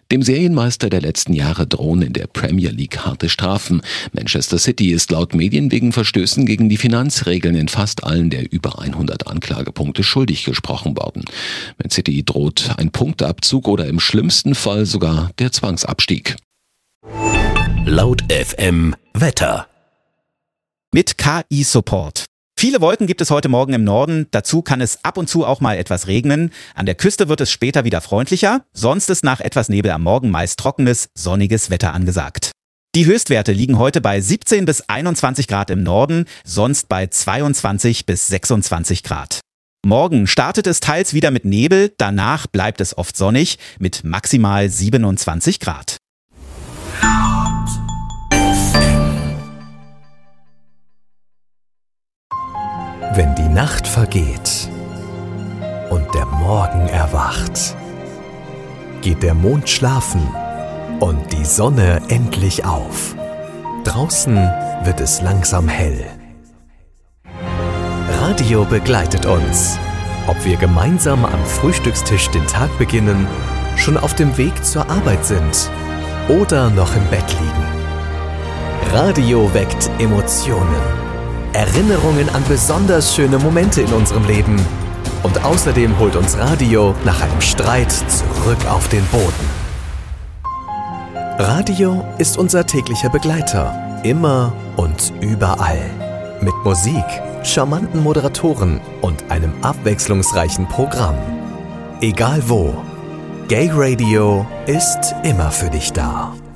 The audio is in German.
Dem Serienmeister der letzten Jahre drohen in der Premier League harte Strafen. Manchester City ist laut Medien wegen Verstößen gegen die Finanzregeln in fast allen der über 100 Anklagepunkte schuldig gesprochen worden. Man City droht ein Punktabzug oder im schlimmsten Fall sogar der Zwangsabstieg. Laut FM Wetter. Mit KI-Support. Viele Wolken gibt es heute Morgen im Norden, dazu kann es ab und zu auch mal etwas regnen. An der Küste wird es später wieder freundlicher, sonst ist nach etwas Nebel am Morgen meist trockenes, sonniges Wetter angesagt. Die Höchstwerte liegen heute bei 17 bis 21 Grad im Norden, sonst bei 22 bis 26 Grad. Morgen startet es teils wieder mit Nebel, danach bleibt es oft sonnig mit maximal 27 Grad. Wenn die Nacht vergeht und der Morgen erwacht, geht der Mond schlafen und die Sonne endlich auf. Draußen wird es langsam hell. Radio begleitet uns, ob wir gemeinsam am Frühstückstisch den Tag beginnen, schon auf dem Weg zur Arbeit sind oder noch im Bett liegen. Radio weckt Emotionen. Erinnerungen an besonders schöne Momente in unserem Leben. Und außerdem holt uns Radio nach einem Streit zurück auf den Boden. Radio ist unser täglicher Begleiter, immer und überall. Mit Musik, charmanten Moderatoren und einem abwechslungsreichen Programm. Egal wo, Gay Radio ist immer für dich da.